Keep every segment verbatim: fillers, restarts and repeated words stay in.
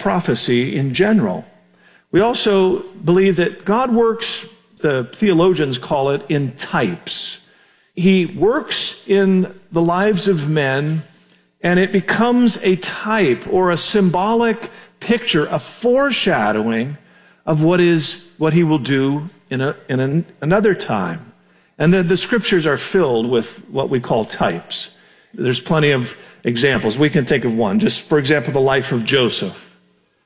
prophecy in general. We also believe that God works, the theologians call it, in types. He works in the lives of men, and it becomes a type or a symbolic picture, a foreshadowing of what is what he will do in, a, in an, another time. And the, the scriptures are filled with what we call types. There's plenty of examples. We can think of one. Just, for example, the life of Joseph.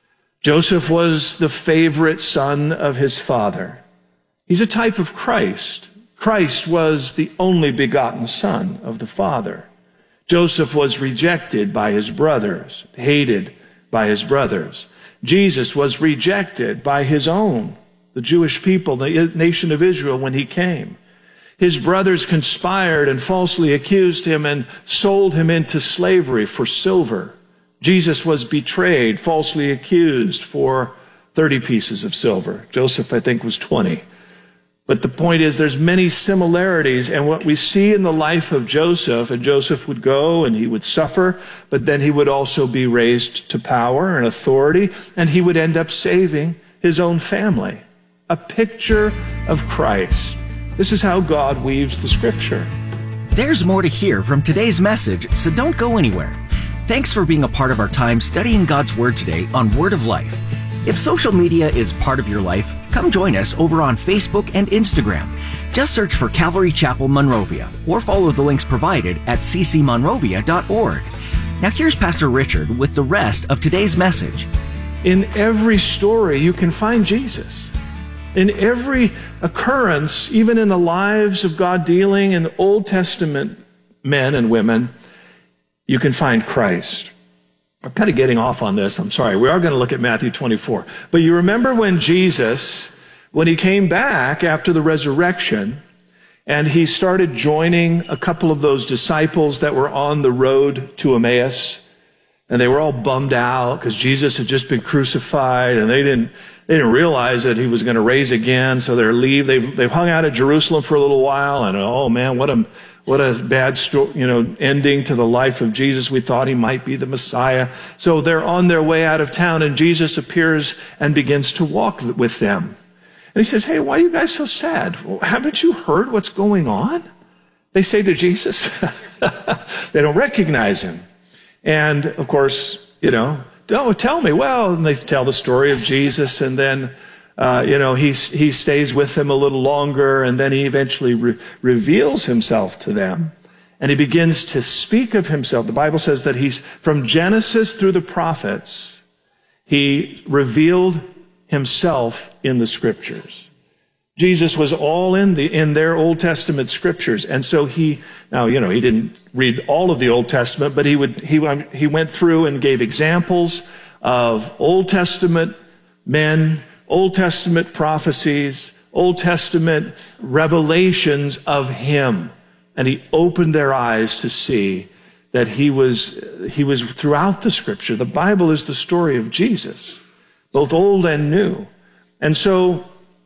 Joseph was the favorite son of his father. He's a type of Christ. Christ was the only begotten son of the Father. Joseph was rejected by his brothers, hated by his brothers. Jesus was rejected by his own, the Jewish people, the nation of Israel, when he came. His brothers conspired and falsely accused him and sold him into slavery for silver. Jesus was betrayed, falsely accused for thirty pieces of silver. Joseph, I think, was twenty. But the point is, there's many similarities, and what we see in the life of Joseph, and Joseph would go and he would suffer, but then he would also be raised to power and authority, and he would end up saving his own family. A picture of Christ. This is how God weaves the scripture. There's more to hear from today's message, so don't go anywhere. Thanks for being a part of our time studying God's Word today on Word of Life. If social media is part of your life, come join us over on Facebook and Instagram. Just search for Calvary Chapel Monrovia or follow the links provided at c c monrovia dot org. Now here's Pastor Richard with the rest of today's message. In every story, you can find Jesus. In every occurrence, even in the lives of God dealing in the Old Testament men and women, you can find Christ. I'm kind of getting off on this. I'm sorry. We are going to look at Matthew twenty-four. But you remember when Jesus, when he came back after the resurrection, and he started joining a couple of those disciples that were on the road to Emmaus, and they were all bummed out because Jesus had just been crucified, and they didn't they didn't realize that he was going to raise again. So they're leave. They've they've hung out at Jerusalem for a little while, and oh man, what a what a bad sto- you know ending to the life of Jesus. We thought he might be the Messiah. So they're on their way out of town, and Jesus appears and begins to walk with them. And he says, "Hey, why are you guys so sad? Well, haven't you heard what's going on?" They say to Jesus. They don't recognize him. And, of course, you know, don't tell me. Well, and they tell the story of Jesus, and then, uh, you know, he, he stays with them a little longer, and then he eventually re- reveals himself to them. And he begins to speak of himself. The Bible says that he's, from Genesis through the prophets, he revealed himself in the scriptures. Jesus was all in the in their Old Testament scriptures, and so he now you know he didn't read all of the Old Testament, but he would he he went through and gave examples of Old Testament men, Old Testament prophecies, Old Testament revelations of him, and he opened their eyes to see that he was he was throughout the scripture. The Bible is the story of Jesus, both old and new, and so.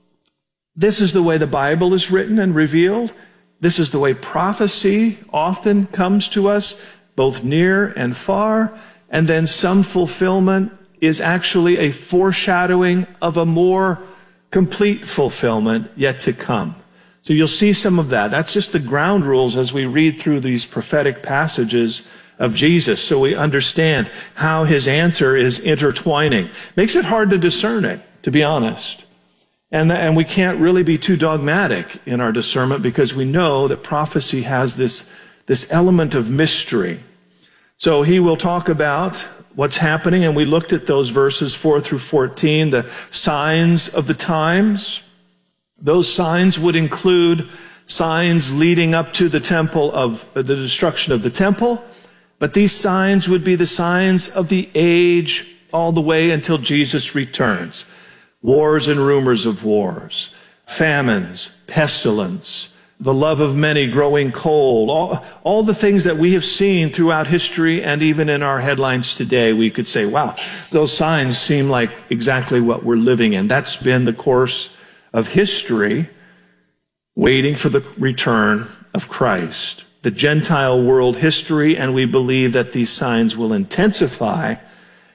This is the way the Bible is written and revealed. This is the way prophecy often comes to us, both near and far. And then some fulfillment is actually a foreshadowing of a more complete fulfillment yet to come. So you'll see some of that. That's just the ground rules as we read through these prophetic passages of Jesus, so we understand how his answer is intertwining. Makes it hard to discern it, to be honest. And, and we can't really be too dogmatic in our discernment because we know that prophecy has this, this element of mystery. So he will talk about what's happening, and we looked at those verses four through fourteen, the signs of the times. Those signs would include signs leading up to the temple of the destruction of the temple, but these signs would be the signs of the age all the way until Jesus returns. Wars and rumors of wars, famines, pestilence, the love of many growing cold, all, all the things that we have seen throughout history, and even in our headlines today, we could say, wow, those signs seem like exactly what we're living in. That's been the course of history, waiting for the return of Christ. The Gentile world history, and we believe that these signs will intensify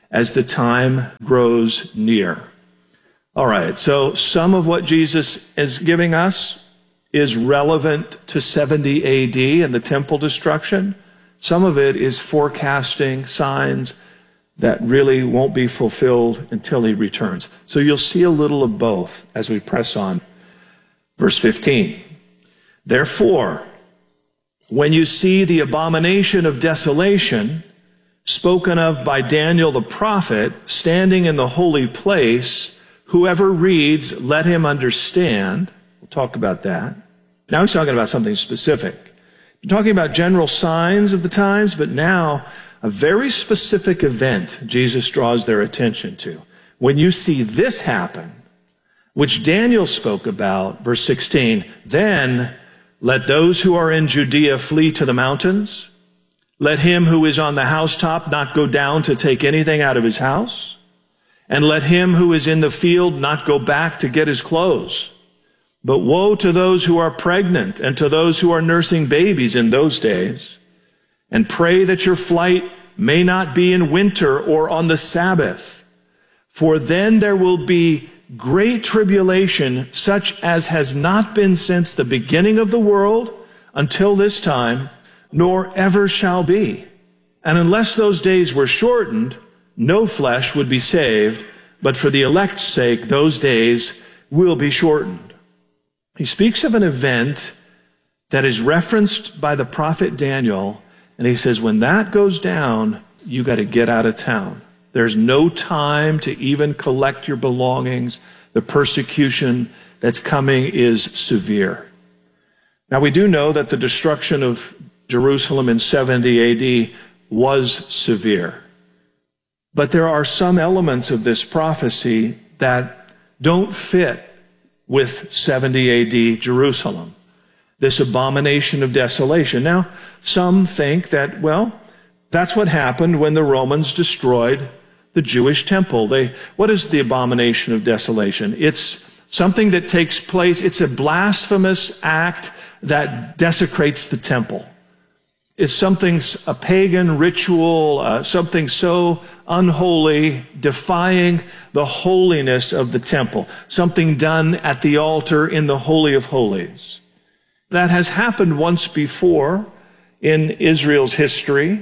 as the time grows near. All right, so some of what Jesus is giving us is relevant to seventy A D and the temple destruction. Some of it is forecasting signs that really won't be fulfilled until he returns. So you'll see a little of both as we press on. Verse fifteen, therefore, when you see the abomination of desolation spoken of by Daniel the prophet standing in the holy place, whoever reads, let him understand. We'll talk about that. Now he's talking about something specific. We're talking about general signs of the times, but now a very specific event Jesus draws their attention to. When you see this happen, which Daniel spoke about, verse sixteen, then let those who are in Judea flee to the mountains. Let him who is on the housetop not go down to take anything out of his house. And let him who is in the field not go back to get his clothes. But woe to those who are pregnant and to those who are nursing babies in those days. And pray that your flight may not be in winter or on the Sabbath. For then there will be great tribulation, such as has not been since the beginning of the world until this time, nor ever shall be. And unless those days were shortened, no flesh would be saved, but for the elect's sake, those days will be shortened. He speaks of an event that is referenced by the prophet Daniel, and he says, when that goes down, you got to get out of town. There's no time to even collect your belongings. The persecution that's coming is severe. Now, we do know that the destruction of Jerusalem in seventy A D was severe. But there are some elements of this prophecy that don't fit with seventy A D Jerusalem, this abomination of desolation. Now, some think that, well, that's what happened when the Romans destroyed the Jewish temple. They, what is the abomination of desolation? It's something that takes place, it's a blasphemous act that desecrates the temple. It's something, a pagan ritual, uh, something so unholy, defying the holiness of the temple, something done at the altar in the Holy of Holies. That has happened once before in Israel's history,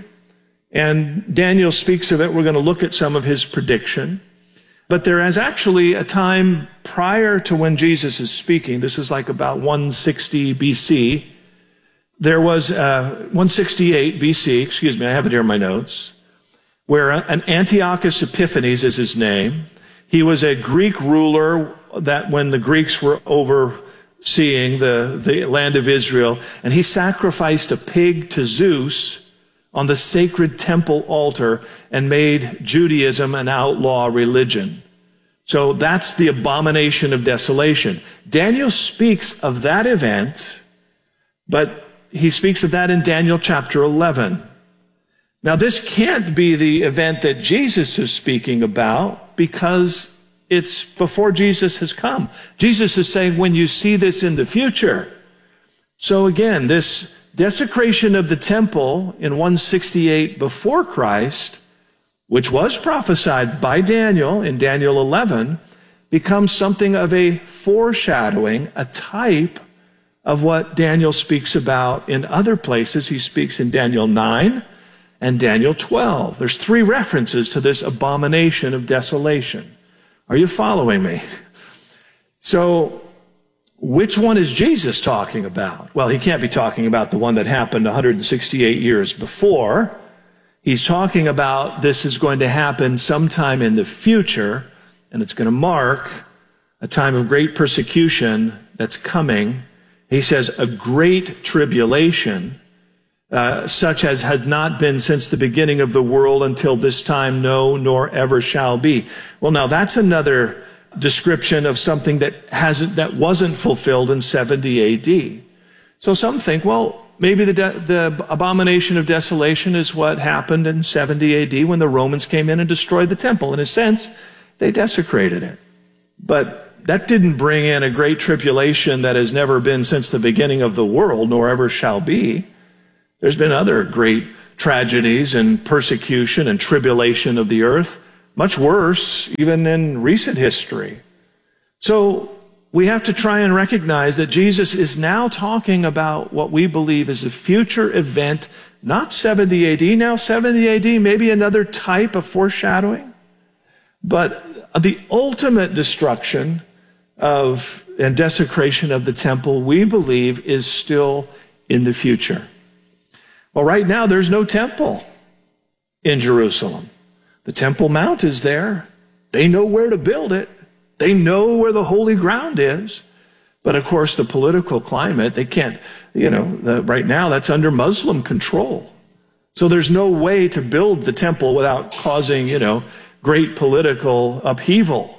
and Daniel speaks of it. We're going to look at some of his prediction. But there is actually a time prior to when Jesus is speaking. This is like about one sixty B C. There was uh, one sixty-eight B C, excuse me, I have it here in my notes, where an Antiochus Epiphanes is his name. He was a Greek ruler that when the Greeks were overseeing the, the land of Israel, and he sacrificed a pig to Zeus on the sacred temple altar and made Judaism an outlaw religion. So that's the abomination of desolation. Daniel speaks of that event, but he speaks of that in Daniel chapter eleven. Now, this can't be the event that Jesus is speaking about because it's before Jesus has come. Jesus is saying, when you see this in the future. So again, this desecration of the temple in one sixty-eight before Christ, which was prophesied by Daniel in Daniel eleven, becomes something of a foreshadowing, a type of what Daniel speaks about in other places. He speaks in Daniel nine and Daniel twelve. There's three references to this abomination of desolation. Are you following me? So, which one is Jesus talking about? Well, he can't be talking about the one that happened one hundred sixty-eight years before. He's talking about this is going to happen sometime in the future, and it's going to mark a time of great persecution that's coming. He says a great tribulation, uh, such as had not been since the beginning of the world until this time, no, nor ever shall be. Well, now that's another description of something that hasn't, that wasn't fulfilled in seventy A D. So some think, well, maybe the, de- the abomination of desolation is what happened in seventy A D when the Romans came in and destroyed the temple. In a sense, they desecrated it. But that didn't bring in a great tribulation that has never been since the beginning of the world, nor ever shall be. There's been other great tragedies and persecution and tribulation of the earth much worse even in recent history. So we have to try and recognize that Jesus is now talking about what we believe is a future event, not seventy A D. Now seventy A D, maybe another type of foreshadowing, but the ultimate destruction of and desecration of the temple, we believe, is still in the future. Well, right now there's no temple in Jerusalem. The Temple Mount is there. They know where to build it. They know where the holy ground is. But of course, the political climate, they can't, you know, the, right now that's under Muslim control. So there's no way to build the temple without causing, you know, great political upheaval.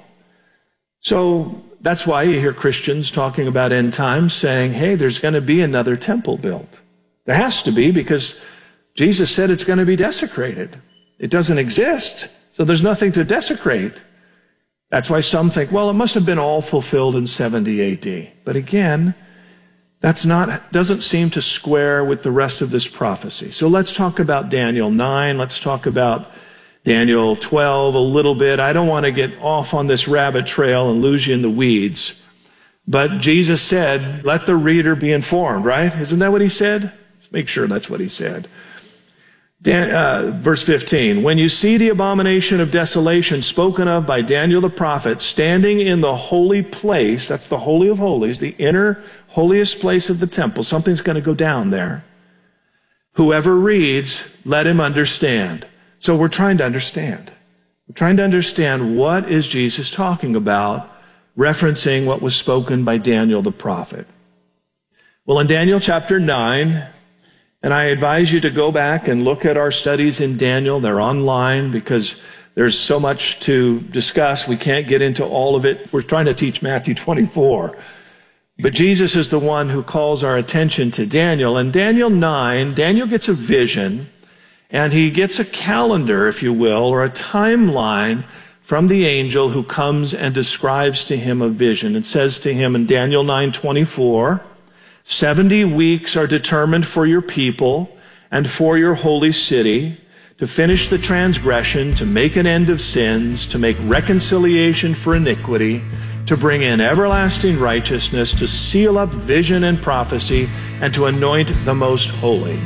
So that's why you hear Christians talking about end times saying, hey, there's going to be another temple built. There has to be, because Jesus said it's going to be desecrated. It doesn't exist, so there's nothing to desecrate. That's why some think, well, it must have been all fulfilled in seventy A D. But again, that's not, doesn't seem to square with the rest of this prophecy. So let's talk about Daniel nine. Let's talk about Daniel twelve a little bit. I don't want to get off on this rabbit trail and lose you in the weeds. But Jesus said, let the reader be informed, right? Isn't that what he said? Let's make sure that's what he said. Dan, uh, verse fifteen, when you see the abomination of desolation spoken of by Daniel the prophet standing in the holy place, that's the Holy of Holies, the inner holiest place of the temple, something's going to go down there. Whoever reads, let him understand. So we're trying to understand. We're trying to understand what is Jesus talking about, referencing what was spoken by Daniel the prophet. Well, in Daniel chapter nine, and I advise you to go back and look at our studies in Daniel. They're online because there's so much to discuss. We can't get into all of it. We're trying to teach Matthew twenty-four. But Jesus is the one who calls our attention to Daniel. In Daniel nine, Daniel gets a vision, and he gets a calendar, if you will, or a timeline from the angel who comes and describes to him a vision. It says to him in Daniel nine twenty-four, seventy weeks are determined for your people and for your holy city, to finish the transgression, to make an end of sins, to make reconciliation for iniquity, to bring in everlasting righteousness, to seal up vision and prophecy, and to anoint the most holy.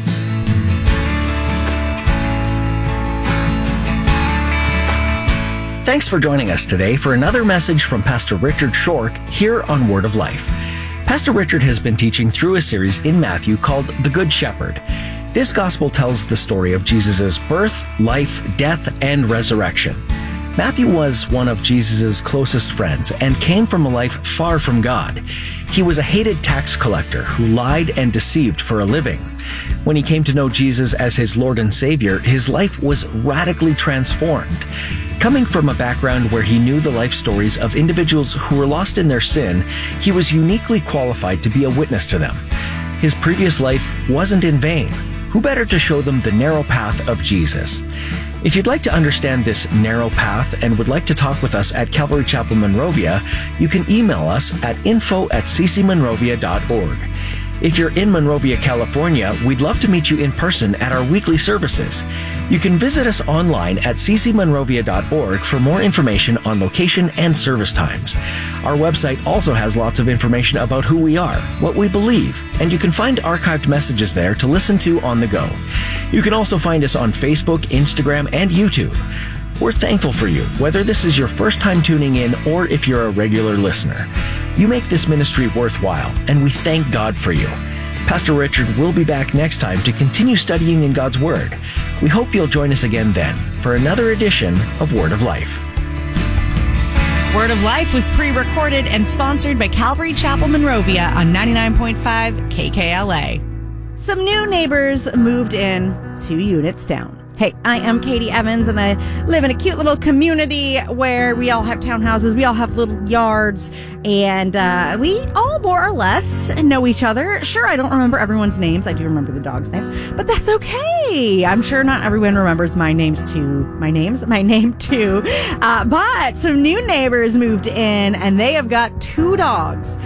Thanks for joining us today for another message from Pastor Richard Schork here on Word of Life. Pastor Richard has been teaching through a series in Matthew called The Good Shepherd. This gospel tells the story of Jesus' birth, life, death, and resurrection. Matthew was one of Jesus' closest friends and came from a life far from God. He was a hated tax collector who lied and deceived for a living. When he came to know Jesus as his Lord and Savior, his life was radically transformed. Coming from a background where he knew the life stories of individuals who were lost in their sin, he was uniquely qualified to be a witness to them. His previous life wasn't in vain. Who better to show them the narrow path of Jesus? If you'd like to understand this narrow path and would like to talk with us at Calvary Chapel Monrovia, you can email us at info at c c monrovia dot org. If you're in Monrovia, California, we'd love to meet you in person at our weekly services. You can visit us online at c c monrovia dot org for more information on location and service times. Our website also has lots of information about who we are, what we believe, and you can find archived messages there to listen to on the go. You can also find us on Facebook, Instagram, and YouTube. We're thankful for you, whether this is your first time tuning in or if you're a regular listener. You make this ministry worthwhile, and we thank God for you. Pastor Richard will be back next time to continue studying in God's Word. We hope you'll join us again then for another edition of Word of Life. Word of Life was pre-recorded and sponsored by Calvary Chapel Monrovia on ninety-nine point five K K L A. Some new neighbors moved in two units down. Hey, I am Katie Evans, and I live in a cute little community where we all have townhouses, we all have little yards, and uh, we all more or less know each other. Sure, I don't remember everyone's names. I do remember the dogs' names, but that's okay. I'm sure not everyone remembers my names too. My names? My name too. Uh, but some new neighbors moved in, and they have got two dogs.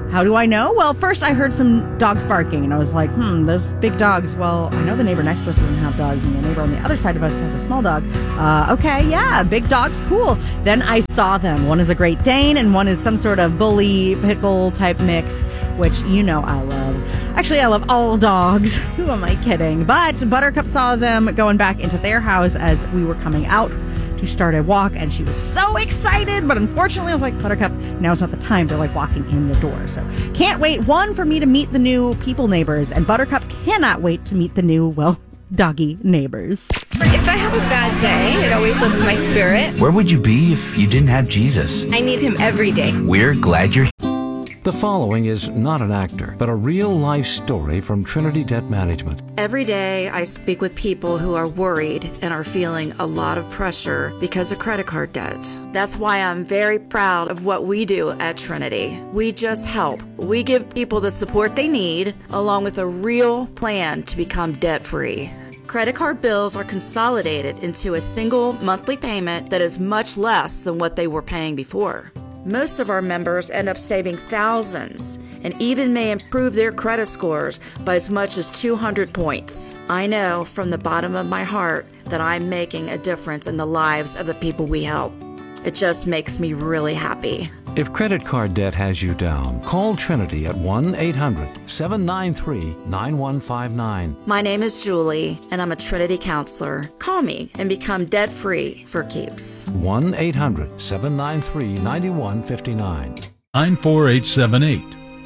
How do I know? Well, first I heard some dogs barking, and I was like, hmm, those big dogs. Well, I know the neighbor next to us doesn't have dogs, and the neighbor on the other side of us has a small dog. Uh, okay, yeah, big dogs, cool. Then I saw them. One is a Great Dane, and one is some sort of bully, pit bull type mix, which you know I love. Actually, I love all dogs. Who am I kidding? But Buttercup saw them going back into their house as we were coming out to start a walk, and she was so excited, but unfortunately I was like, Buttercup, now's not the time. They're like walking in the door. So can't wait, one, for me to meet the new people neighbors, and Buttercup cannot wait to meet the new, well, doggy neighbors. If I have a bad day, it always lifts my spirit. Where would you be if you didn't have Jesus? I need him every day. We're glad you're here. The following is not an actor, but a real-life story from Trinity Debt Management. Every day I speak with people who are worried and are feeling a lot of pressure because of credit card debt. That's why I'm very proud of what we do at Trinity. We just help. We give people the support they need, along with a real plan to become debt-free. Credit card bills are consolidated into a single monthly payment that is much less than what they were paying before. Most of our members end up saving thousands and even may improve their credit scores by as much as two hundred points. I know from the bottom of my heart that I'm making a difference in the lives of the people we help. It just makes me really happy. If credit card debt has you down, call Trinity at one eight hundred seven nine three nine one five nine. My name is Julie, and I'm a Trinity counselor. Call me and become debt-free for keeps. one eight hundred seven nine three nine one five nine. nine four eight seven eight.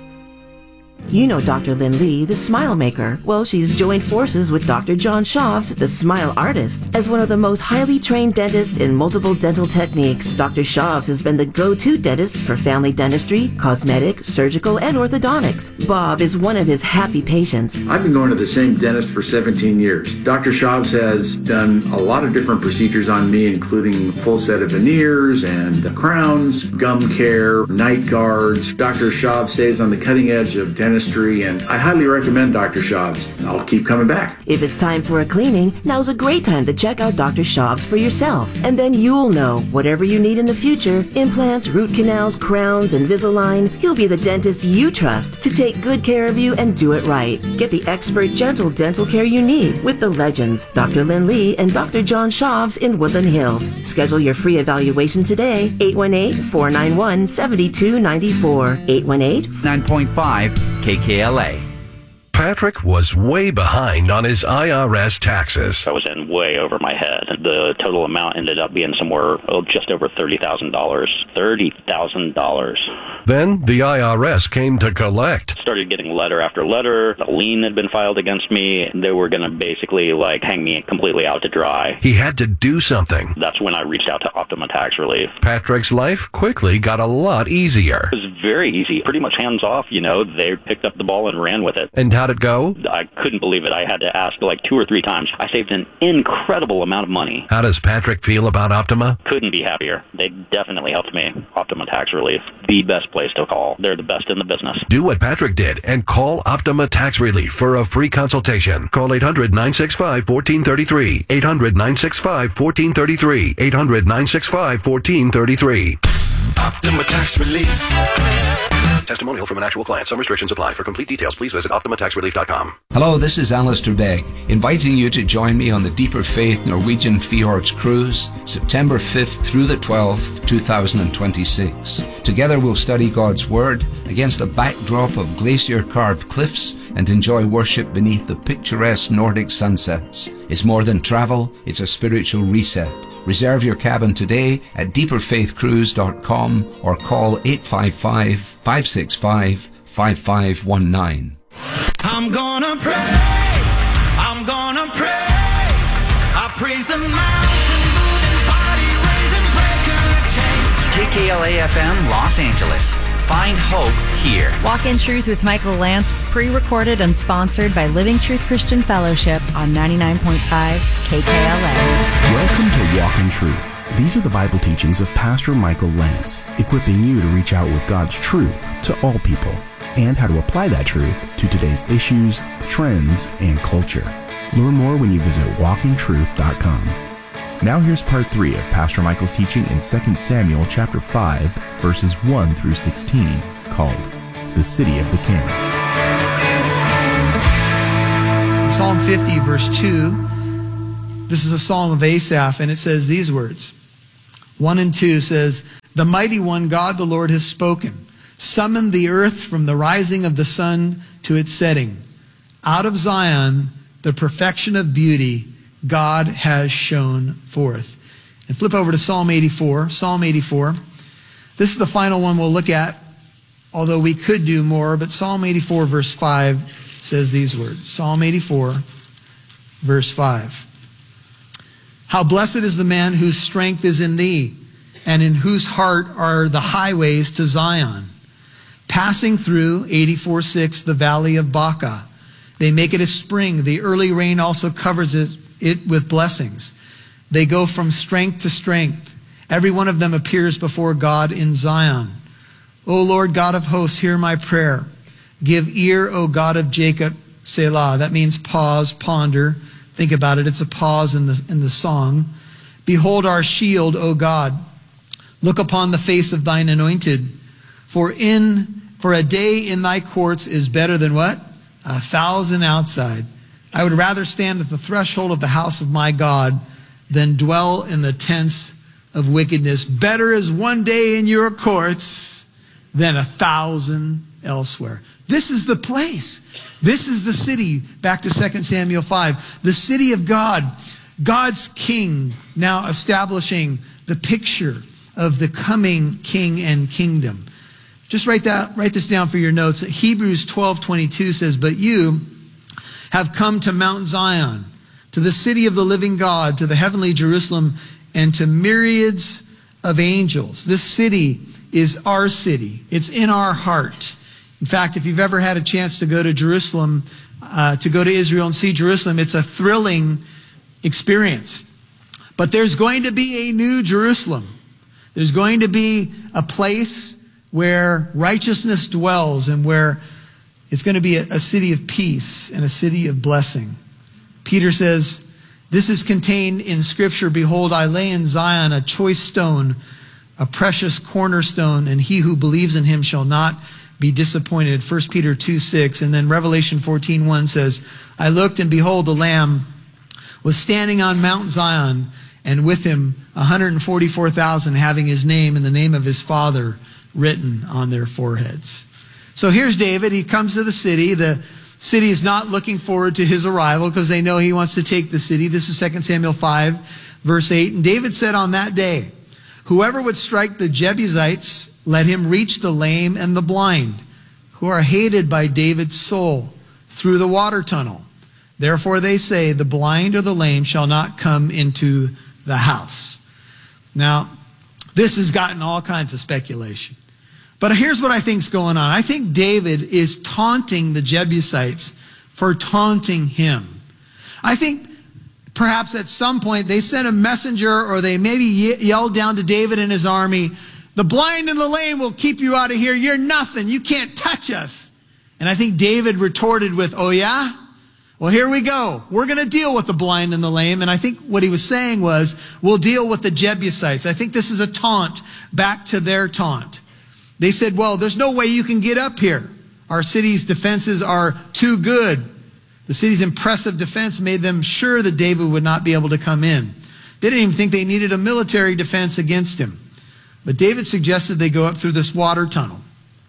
You know Doctor Lynn Lee, the Smile Maker. Well, she's joined forces with Doctor John Shavs, the Smile Artist. As one of the most highly trained dentists in multiple dental techniques, Doctor Shavs has been the go-to dentist for family dentistry, cosmetic, surgical, and orthodontics. Bob is one of his happy patients. I've been going to the same dentist for seventeen years. Doctor Shavs has done a lot of different procedures on me, including a full set of veneers and crowns, gum care, night guards. Doctor Shavs stays on the cutting edge of dentistry. And I highly recommend Doctor Shavs. I'll keep coming back. If it's time for a cleaning, now's a great time to check out Doctor Shavs for yourself. And then you'll know whatever you need in the future, implants, root canals, crowns, Invisalign, he'll be the dentist you trust to take good care of you and do it right. Get the expert, gentle dental care you need with the legends, Doctor Lynn Lee and Doctor John Shavs in Woodland Hills. Schedule your free evaluation today, eight one eight, four nine one, seven two nine four, eight one eight, nine point five K K L A. Patrick was way behind on his I R S taxes. I was in way over my head. The total amount ended up being somewhere, oh, just over thirty thousand dollars. thirty thousand dollars. Then the I R S came to collect. Started getting letter after letter. A lien had been filed against me. They were going to basically like hang me completely out to dry. He had to do something. That's when I reached out to Optima Tax Relief. Patrick's life quickly got a lot easier. It was very easy. Pretty much hands off, you know. They picked up the ball and ran with it. And how'd it go? I couldn't believe it. I had to ask like two or three times. I saved an incredible amount of money. How does Patrick feel about Optima? Couldn't be happier. They definitely helped me. Optima Tax Relief, the best place to call. They're the best in the business. Do what Patrick did and call Optima Tax Relief for a free consultation. Call eight hundred nine six five one four three three. eight hundred nine six five one four three three. eight hundred nine six five one four three three. Optima Tax Relief. Testimonial from an actual client. Some restrictions apply. For complete details, please visit optima tax relief dot com. Hello, this is Alistair Begg, inviting you to join me on the Deeper Faith Norwegian Fjords Cruise, September fifth through the twelfth, two thousand twenty-six. Together we'll study God's Word against a backdrop of glacier-carved cliffs and enjoy worship beneath the picturesque Nordic sunsets. It's more than travel, it's a spiritual reset. Reserve your cabin today at deeper faith cruise dot com or call eight five five, five six five, five five one nine. I'm gonna praise, I'm gonna praise, I praise the mountain, moving body, raising breaker of chains. K K L A F M Los Angeles. Find hope here. Walk in Truth with Michael Lance. It's pre-recorded and sponsored by Living Truth Christian Fellowship on ninety-nine point five K K L A. Welcome to Walk in Truth. These are the Bible teachings of Pastor Michael Lance, equipping you to reach out with God's truth to all people and how to apply that truth to today's issues, trends, and culture. Learn more when you visit walk in truth dot com. Now here's part three of Pastor Michael's teaching in Second Samuel chapter five, verses one through sixteen, called the city of the King. Psalm fifty, verse two, this is a psalm of Asaph, and it says these words. one and two says, "The mighty one, God the Lord, has spoken. Summon the earth from the rising of the sun to its setting. Out of Zion, the perfection of beauty, God has shone forth." And flip over to Psalm eighty-four. Psalm eighty-four. This is the final one we'll look at, although we could do more, but Psalm eighty-four, verse five says these words. Psalm eighty-four, verse five. "How blessed is the man whose strength is in thee, and in whose heart are the highways to Zion. Passing through," eighty-four six, "the valley of Baca. They make it a spring. The early rain also covers it with blessings. They go from strength to strength. Every one of them appears before God in Zion. O Lord God of hosts, hear my prayer. Give ear, O God of Jacob, Selah." That means pause, ponder. Think about it. It's a pause in the, in the song. "Behold our shield, O God. Look upon the face of thine anointed. For in for a day in thy courts is better than" what? "A thousand outside. I would rather stand at the threshold of the house of my God than dwell in the tents of wickedness. Better is one day in your courts than a thousand elsewhere." This is the place. This is the city. Back to Second Samuel five. The city of God. God's king now establishing the picture of the coming king and kingdom. Just write that, write this down for your notes. Hebrews twelve twenty-two says, "But you have come to Mount Zion, to the city of the living God, to the heavenly Jerusalem, and to myriads of angels." This city is our city. It's in our heart. In fact, if you've ever had a chance to go to Jerusalem, uh, to go to Israel and see Jerusalem, it's a thrilling experience. But there's going to be a new Jerusalem. There's going to be a place where righteousness dwells and where it's going to be a, a city of peace and a city of blessing. Peter says, "This is contained in Scripture. Behold, I lay in Zion a choice stone, a precious cornerstone, and he who believes in him shall not be disappointed." First Peter two six. And then Revelation fourteen one says, "I looked, and behold, the Lamb was standing on Mount Zion, and with him one hundred forty-four thousand, having his name and the name of his Father written on their foreheads." So here's David. He comes to the city. The city is not looking forward to his arrival because they know he wants to take the city. This is Second Samuel five, verse eight. "And David said on that day, whoever would strike the Jebusites, let him reach the lame and the blind, who are hated by David's soul, through the water tunnel. Therefore they say, the blind or the lame shall not come into the house." Now, this has gotten all kinds of speculation. But here's what I think is going on. I think David is taunting the Jebusites for taunting him. I think perhaps at some point they sent a messenger, or they maybe yelled down to David and his army, "The blind and the lame will keep you out of here. You're nothing. You can't touch us." And I think David retorted with, "Oh yeah? Well, here we go. We're going to deal with the blind and the lame." And I think what he was saying was, we'll deal with the Jebusites. I think this is a taunt back to their taunt. They said, well, there's no way you can get up here. Our city's defenses are too good. The city's impressive defense made them sure that David would not be able to come in. They didn't even think they needed a military defense against him. But David suggested they go up through this water tunnel.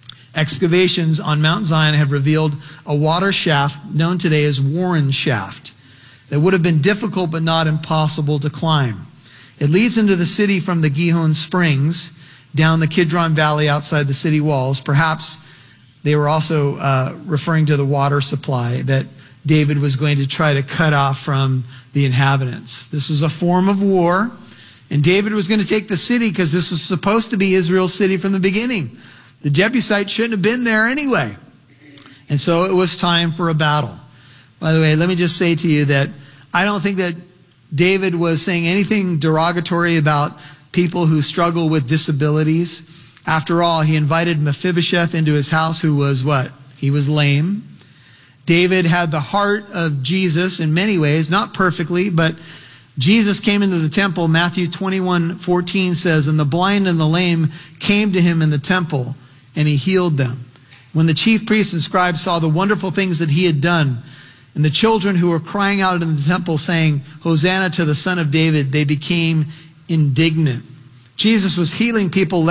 Excavations on Mount Zion have revealed a water shaft known today as Warren Shaft that would have been difficult but not impossible to climb. It leads into the city from the Gihon Springs, down the Kidron Valley outside the city walls. Perhaps they were also uh, referring to the water supply that David was going to try to cut off from the inhabitants. This was a form of war, and David was going to take the city because this was supposed to be Israel's city from the beginning. The Jebusites shouldn't have been there anyway. And so it was time for a battle. By the way, let me just say to you that I don't think that David was saying anything derogatory about people who struggle with disabilities. After all, he invited Mephibosheth into his house, who was what? He was lame. David had the heart of Jesus in many ways, not perfectly, but Jesus came into the temple. Matthew twenty-one fourteen says, "And the blind and the lame came to him in the temple, and he healed them." When the chief priests and scribes saw the wonderful things that he had done, and the children who were crying out in the temple saying, Hosanna to the Son of David, they became indignant. Jesus was healing people